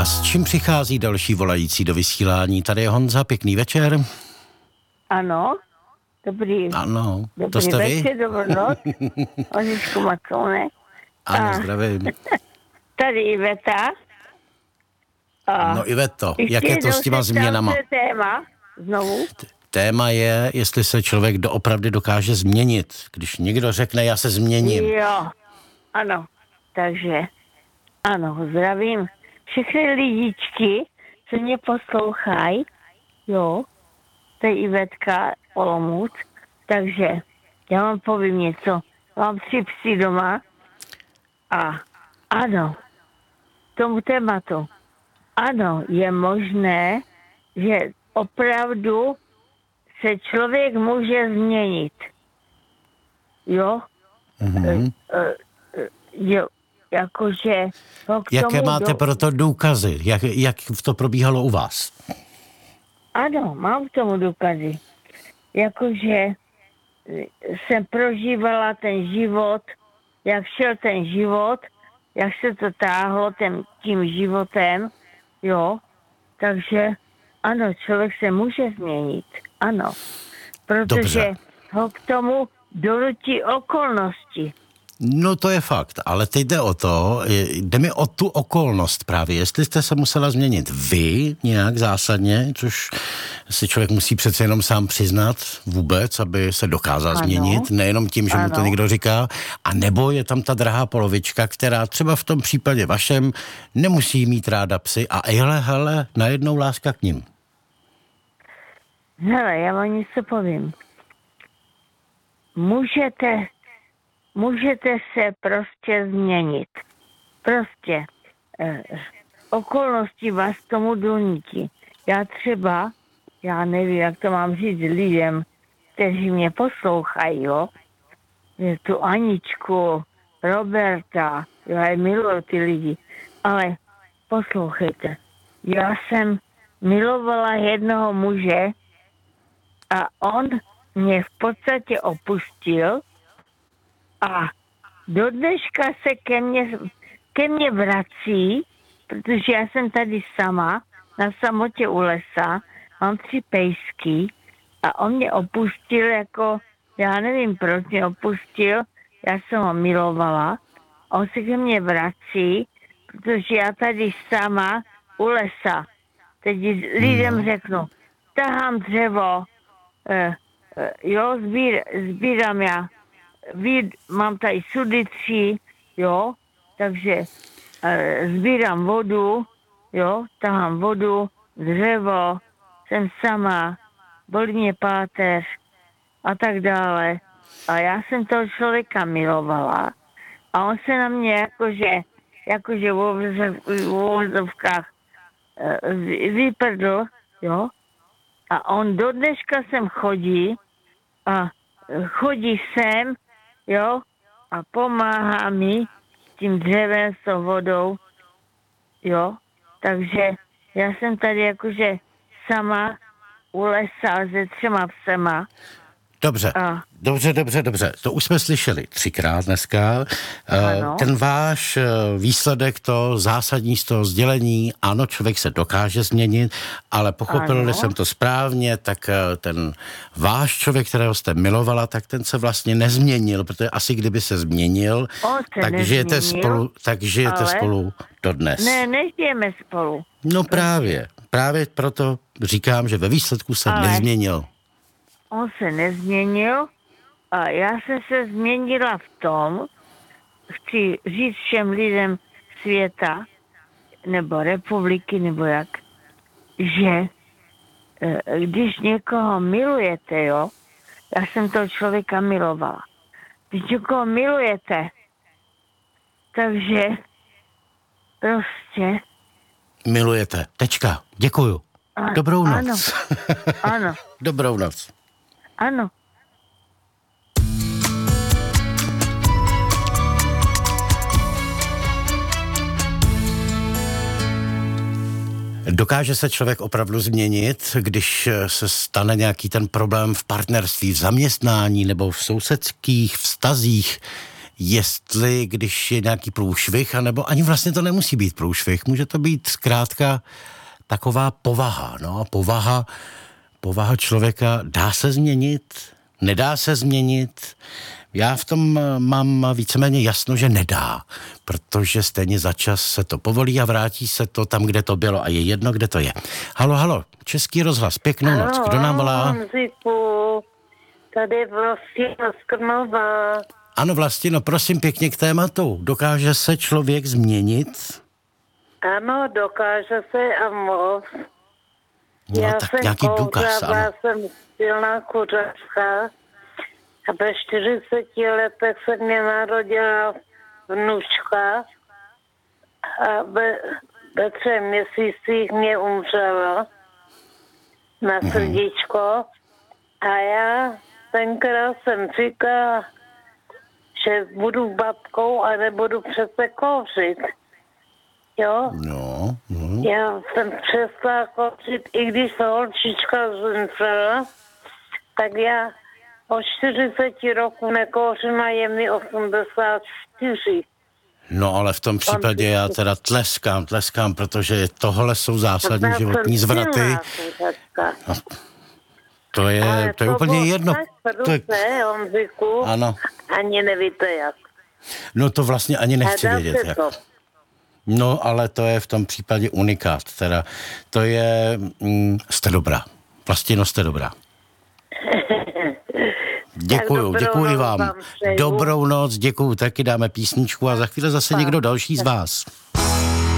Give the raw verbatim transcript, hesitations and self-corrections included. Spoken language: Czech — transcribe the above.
A s čím přichází další volající do vysílání? Tady je Honza, pěkný večer. Ano, dobrý, ano, dobrý to jste večer, vy? dobrou noc, Ožičku Macounek. Ano, A zdravím. tady Iveta. A No Iveto, ještě jak je to s jednou těma se ptám, změnama? co je téma, znovu. Téma je, jestli se člověk doopravdy dokáže změnit. Když někdo řekne, já se změním. Jo, ano, takže, ano, zdravím všechny lidičky, co mě poslouchají, jo, to je Ivetka Olomouc, takže já vám povím něco. Mám tři psy doma a ano, tomu tématu, ano, je možné, že opravdu se člověk může změnit. Jo? Mhm. E, e, jo, jakože... Jaké máte do... proto důkazy? Jak, jak to probíhalo u vás? Ano, mám k tomu důkazy. Jakože jsem prožívala ten život, jak šel ten život, jak se to táhlo ten, tím životem, jo. Takže ano, člověk se může změnit, ano. Protože Dobře. ho k tomu donutí okolnosti. No to je fakt, ale teď jde o to, jde mi o tu okolnost právě, jestli jste se musela změnit vy nějak zásadně, což si člověk musí přece jenom sám přiznat vůbec, aby se dokázal Ano. změnit, nejenom tím, že mu to Ano. někdo říká, a nebo je tam ta drahá polovička, která třeba v tom případě vašem nemusí mít ráda psy a hele, hele, najednou láska k nim. Hele, já vám něco povím. Můžete Můžete se prostě změnit. Prostě eh, okolnosti vás k tomu donutí. Já třeba, já nevím, jak to mám říct lidem, kteří mě poslouchají, jo. Je tu Aničku, Roberta, já je miluju ty lidi, ale poslouchejte. Já jsem milovala jednoho muže a on mě v podstatě opustil. A do dneška se ke mně, ke mně vrací, protože já jsem tady sama, na samotě u lesa, mám tři pejsky a on mě opustil jako, já nevím proč mě opustil, já jsem ho milovala. On se ke mně vrací, protože já tady sama u lesa, teď lidem řeknu, tahám dřevo, eh, eh, jo, sbír, sbírám já, Ví, mám tady sudici, jo, takže e, sbírám vodu, jo, tahám vodu, dřevo, jsem sama, bolí mě páteř a tak dále. A já jsem toho člověka milovala a on se na mě jakože, jakože v uvozovkách e, vyprdl, jo, a on do dneška sem chodí a chodí sem, jo, a pomáhá mi s tím dřevem, s tou vodou, jo, takže já jsem tady jakože sama u lesa se třema psema. Dobře, A. dobře, dobře, dobře. To už jsme slyšeli třikrát dneska. Ano. Ten váš výsledek, to zásadní z toho sdělení, ano, člověk se dokáže změnit, ale pochopil jsem to správně, tak ten váš člověk, kterého jste milovala, tak ten se vlastně nezměnil, protože asi kdyby se změnil, se tak žijete nezměnil, spolu, tak žijete ale... spolu dodnes. Ne, nežijeme spolu. No právě, právě proto říkám, že ve výsledku se ale... nezměnil. On se nezměnil a já jsem se změnila v tom, chci říct všem lidem světa, nebo republiky, nebo jak, že když někoho milujete, jo, já jsem toho člověka milovala. Když někoho milujete, takže prostě... Milujete. Tečka. Děkuju. Dobrou noc. Ano. Ano. Dobrou noc. Ano. Dokáže se člověk opravdu změnit, když se stane nějaký ten problém v partnerství, v zaměstnání nebo v sousedských vztazích, jestli když je nějaký průšvih, anebo ani vlastně to nemusí být průšvih, může to být zkrátka taková povaha, no a povaha, povaha člověka dá se změnit, nedá se změnit. Já v tom mám víceméně jasno, že nedá, protože stejně za čas se to povolí a vrátí se to tam, kde to bylo a je jedno, kde to je. Halo, halo, Český rozhlas, pěknou Halo, noc, kdo nám volá? Honziku, tady vlastně Skrnová. Ano, Vlastino, prosím pěkně k tématu. Dokáže se člověk změnit? Ano, dokáže se a moc. No, Já tak jsem nějaký důkaz, kouřava, ano. jsem silná kuřačka a ve čtyřiceti letech se mě narodila vnučka a ve, ve třech měsících mě umřela na Mhm. srdíčko a já tenkrát jsem říkala, že budu babkou a nebudu přece kouřit. Jo? No, no. Já jsem přestala kouřit, i když se holčička zemřela, tak já od čtyřiceti roků nekouřím a je mi osmdesát čtyři. No ale v tom případě já teda tleskám, tleskám, protože tohle jsou zásadní Já životní jsem zvraty. silná kuřačka. To je, Ale to je úplně bylo jedno. tak To je, prudce, Honziku, ano. ani nevíte jak. No to vlastně ani nechci A dá vědět, se jak. to. No, ale to je v tom případě unikát. Teda to je, mm, jste dobrá. Vlastino, jste dobrá. Děkuju, dobrou děkuji noc vám. vám přeju. Dobrou noc, děkuju, taky dáme písničku a za chvíli zase někdo další z vás.